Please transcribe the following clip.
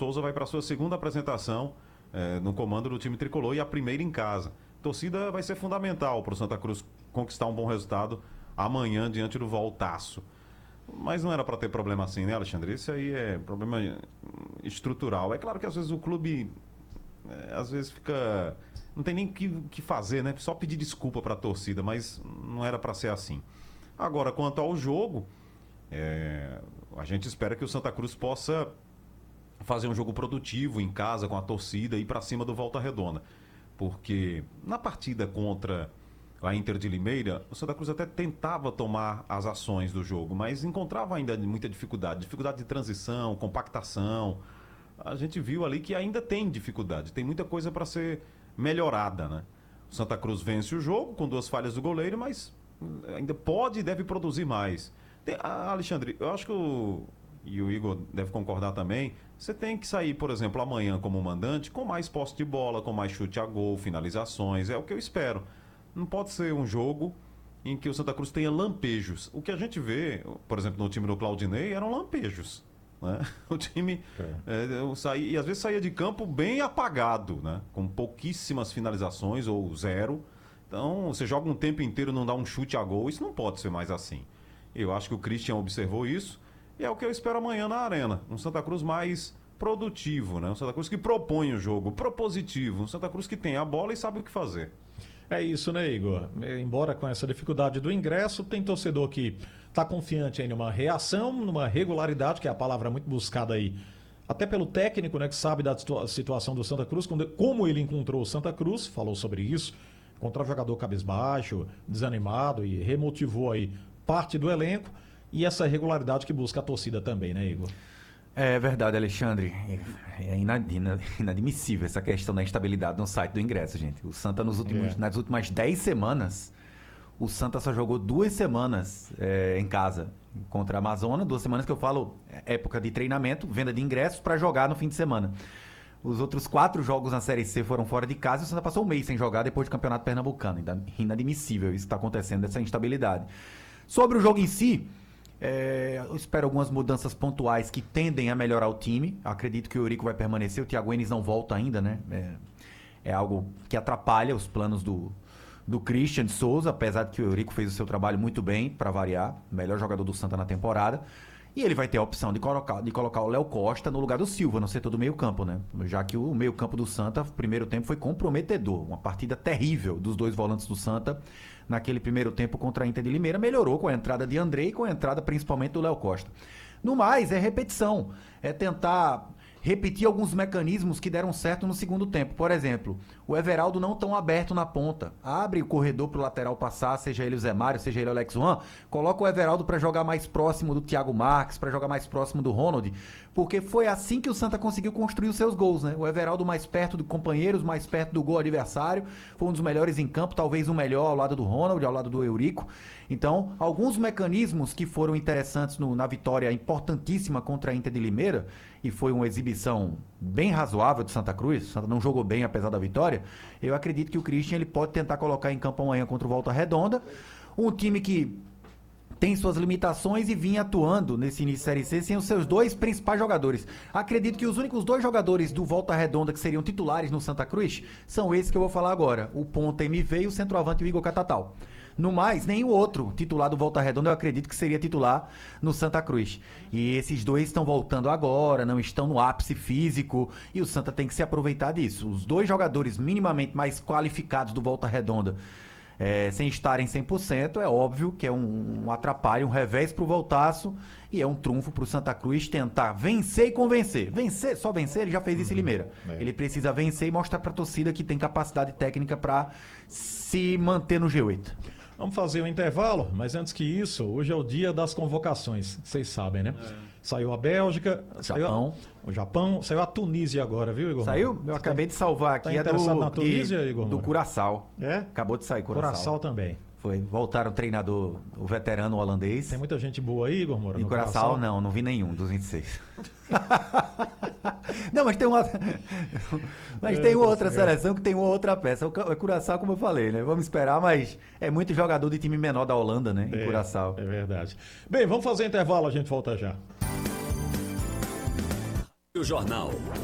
Souza vai para a sua segunda apresentação no comando do time tricolor e a primeira em casa. A torcida vai ser fundamental para o Santa Cruz conquistar um bom resultado amanhã diante do Voltaço. Mas não era para ter problema assim, né, Alexandre? Esse aí é problema estrutural. É claro que às vezes o clube às vezes fica... Não tem nem o que fazer, né? Só pedir desculpa para a torcida, mas não era para ser assim. Agora, quanto ao jogo, a gente espera que o Santa Cruz possa fazer um jogo produtivo em casa com a torcida e ir para cima do Volta Redonda. Porque na partida contra a Inter de Limeira, o Santa Cruz até tentava tomar as ações do jogo, mas encontrava ainda muita dificuldade de transição, compactação. A gente viu ali que ainda tem dificuldade, tem muita coisa para ser melhorada, né? O Santa Cruz vence o jogo com 2 falhas do goleiro, mas ainda pode e deve produzir mais. Alexandre, eu acho que e o Igor deve concordar também, você tem que sair, por exemplo, amanhã como mandante com mais posse de bola, com mais chute a gol, finalizações, é o que eu espero. Não pode ser um jogo em que o Santa Cruz tenha lampejos. O que a gente vê, por exemplo, no time do Claudinei, eram lampejos, né? O time e às vezes saía de campo bem apagado, né? Com pouquíssimas finalizações ou zero. Então, você joga um tempo inteiro e não dá um chute a gol, isso não pode ser mais assim. Eu acho que o Christian observou isso e é o que eu espero amanhã na Arena. Um Santa Cruz mais produtivo, né? Um Santa Cruz que propõe o jogo, propositivo. Um Santa Cruz que tem a bola e sabe o que fazer. É isso, né, Igor? Embora com essa dificuldade do ingresso, tem torcedor que está confiante em uma reação, numa regularidade, que é a palavra muito buscada aí, até pelo técnico, né, que sabe da situação do Santa Cruz, como ele encontrou o Santa Cruz, falou sobre isso, encontrou o jogador cabisbaixo, desanimado e remotivou aí parte do elenco, e essa regularidade que busca a torcida também, né, Igor? É verdade, Alexandre. É inadmissível essa questão da instabilidade no site do ingresso, gente. O Santa nas últimas 10 semanas, o Santa só jogou 2 semanas em casa contra a Amazonas. 2 semanas que eu falo época de treinamento, venda de ingressos para jogar no fim de semana. Os outros 4 jogos na Série C foram fora de casa e o Santa passou um mês sem jogar depois do Campeonato Pernambucano. Inadmissível isso que está acontecendo, essa instabilidade. Sobre o jogo em si, eu espero algumas mudanças pontuais que tendem a melhorar o time. Acredito que o Eurico vai permanecer, o Thiago Enes não volta ainda, né? É algo que atrapalha os planos do Christian de Souza, apesar de que o Eurico fez o seu trabalho muito bem, para variar, melhor jogador do Santa na temporada. E ele vai ter a opção de colocar o Léo Costa no lugar do Silva, no setor do meio campo, né? Já que o meio campo do Santa, no primeiro tempo, foi comprometedor. Uma partida terrível dos 2 volantes do Santa naquele primeiro tempo contra a Inter de Limeira. Melhorou com a entrada de André e com a entrada principalmente do Léo Costa. No mais, é repetição. É tentar repetir alguns mecanismos que deram certo no segundo tempo. Por exemplo, o Everaldo não tão aberto na ponta. Abre o corredor para o lateral passar, seja ele o Zé Mário, seja ele o Alex Juan. Coloca o Everaldo para jogar mais próximo do Thiago Marques, para jogar mais próximo do Ronald. Porque foi assim que o Santa conseguiu construir os seus gols, né? O Everaldo mais perto do companheiros, mais perto do gol adversário. Foi um dos melhores em campo, talvez o melhor ao lado do Ronald, ao lado do Eurico. Então, alguns mecanismos que foram interessantes na vitória importantíssima contra a Inter de Limeira, e foi uma exibição bem razoável do Santa Cruz, o Santa não jogou bem apesar da vitória, eu acredito que o Christian ele pode tentar colocar em campo amanhã contra o Volta Redonda, um time que tem suas limitações e vinha atuando nesse início de Série C sem os seus 2 principais jogadores. Acredito que os únicos 2 jogadores do Volta Redonda que seriam titulares no Santa Cruz são esses que eu vou falar agora, o ponta MV e o centroavante o Igor Catatal. No mais, nenhum outro titular do Volta Redonda eu acredito que seria titular no Santa Cruz. E esses 2 estão voltando agora, não estão no ápice físico, e o Santa tem que se aproveitar disso. Os 2 jogadores minimamente mais qualificados do Volta Redonda, sem estarem 100%, é óbvio que é um atrapalho, um revés pro Voltaço, e é um trunfo pro Santa Cruz tentar vencer e convencer. Vencer, só vencer, ele já fez isso em Limeira. Ele precisa vencer e mostrar pra torcida que tem capacidade técnica para se manter no G8. Vamos fazer um intervalo, mas antes que isso, hoje é o dia das convocações, vocês sabem, né? Saiu a Bélgica, o Japão, saiu a Tunísia agora, viu, Igor? Saiu? Eu acabei de salvar aqui. Tá interessado na Tunísia, Igor? Do Curaçao. É? Acabou de sair Curaçao. Curaçao também. Foi. Voltaram o treinador, o veterano holandês. Tem muita gente boa aí, Igor Moura? E Curaçao não vi nenhum dos 26. Não, mas tem uma. Mas tem outra seleção que tem uma outra peça. O Curaçao, como eu falei, né? Vamos esperar, mas é muito jogador de time menor da Holanda, né? Em Curaçao. É verdade. Bem, vamos fazer intervalo, a gente volta já. Rádio Jornal.